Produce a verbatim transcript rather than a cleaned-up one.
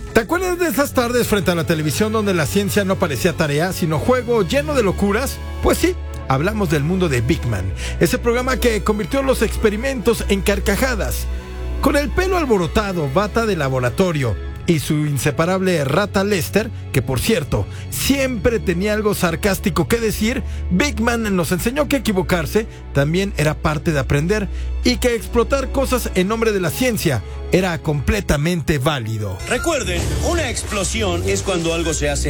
¿Te acuerdas de esas tardes frente a la televisión donde la ciencia no parecía tarea, sino juego lleno de locuras? Pues sí, hablamos del mundo de Big Man, ese programa que convirtió los experimentos en carcajadas. Con el pelo alborotado, bata de laboratorio y su inseparable rata Lester, que por cierto, siempre tenía algo sarcástico que decir, Big Man nos enseñó que equivocarse también era parte de aprender y que explotar cosas en nombre de la ciencia era completamente válido. Recuerden, una explosión es cuando algo se hace